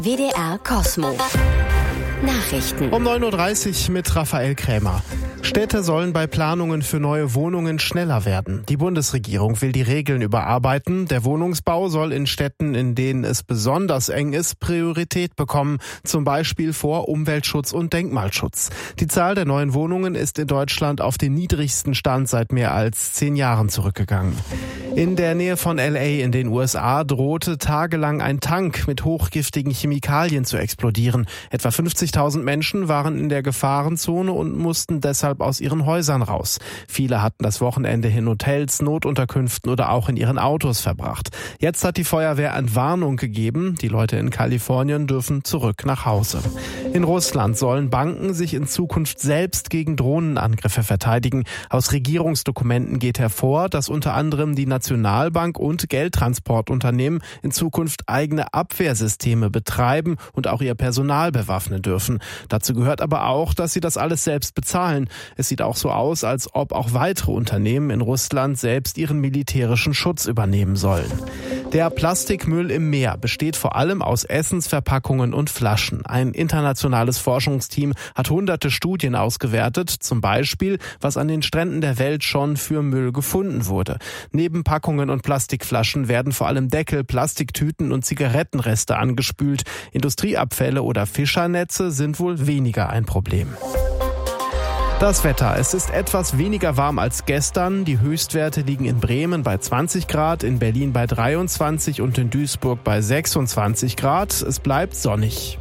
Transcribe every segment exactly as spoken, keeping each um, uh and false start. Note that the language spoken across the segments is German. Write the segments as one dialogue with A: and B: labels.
A: W D R Cosmo. Nachrichten.
B: Um neun Uhr dreißig mit Raphael Krämer. Städte sollen bei Planungen für neue Wohnungen schneller werden. Die Bundesregierung will die Regeln überarbeiten. Der Wohnungsbau soll in Städten, in denen es besonders eng ist, Priorität bekommen. Zum Beispiel vor Umweltschutz und Denkmalschutz. Die Zahl der neuen Wohnungen ist in Deutschland auf den niedrigsten Stand seit mehr als zehn Jahren zurückgegangen. In der Nähe von L A in den U S A drohte tagelang ein Tank mit hochgiftigen Chemikalien zu explodieren. Etwa fünfzigtausend Menschen waren in der Gefahrenzone und mussten deshalb aus ihren Häusern raus. Viele hatten das Wochenende in Hotels, Notunterkünften oder auch in ihren Autos verbracht. Jetzt hat die Feuerwehr Entwarnung gegeben. Die Leute in Kalifornien dürfen zurück nach Hause. In Russland sollen Banken sich in Zukunft selbst gegen Drohnenangriffe verteidigen. Aus Regierungsdokumenten geht hervor, dass unter anderem die Nationalbank und Geldtransportunternehmen in Zukunft eigene Abwehrsysteme betreiben und auch ihr Personal bewaffnen dürfen. Dazu gehört aber auch, dass sie das alles selbst bezahlen. Es sieht auch so aus, als ob auch weitere Unternehmen in Russland selbst ihren militärischen Schutz übernehmen sollen. Der Plastikmüll im Meer besteht vor allem aus Essensverpackungen und Flaschen. Ein internationales Forschungsteam hat hunderte Studien ausgewertet, zum Beispiel, was an den Stränden der Welt schon für Müll gefunden wurde. Neben Packungen und Plastikflaschen werden vor allem Deckel, Plastiktüten und Zigarettenreste angespült. Industrieabfälle oder Fischernetze sind wohl weniger ein Problem. Das Wetter. Es ist etwas weniger warm als gestern. Die Höchstwerte liegen in Bremen bei zwanzig Grad, in Berlin bei dreiundzwanzig und in Duisburg bei sechsundzwanzig Grad. Es bleibt sonnig.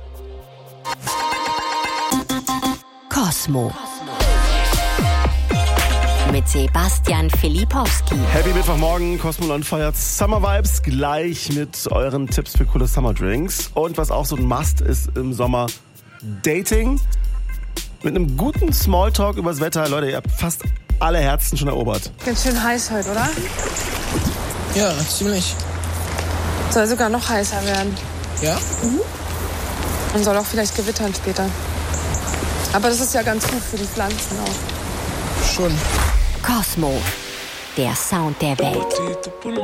A: Cosmo. Mit Sebastian Filipowski.
C: Happy Mittwochmorgen, Cosmoland feiert Summer Vibes gleich mit euren Tipps für coole Summer Drinks. Und was auch so ein Must ist im Sommer, Dating. Mit einem guten Smalltalk übers Wetter. Leute, ihr habt fast alle Herzen schon erobert.
D: Ganz schön heiß heute, oder?
E: Ja, ziemlich.
D: Soll sogar noch heißer werden.
E: Ja?
D: Mhm. Und soll auch vielleicht gewittern später. Aber das ist ja ganz gut für die Pflanzen auch.
E: Schon.
A: Cosmo. Der Sound der Welt.